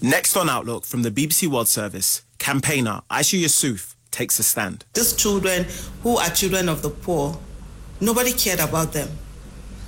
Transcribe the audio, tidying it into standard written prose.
Next on Outlook from the BBC World Service, campaigner Aisha Yusuf takes a stand. These children who are children of the poor, nobody cared about them.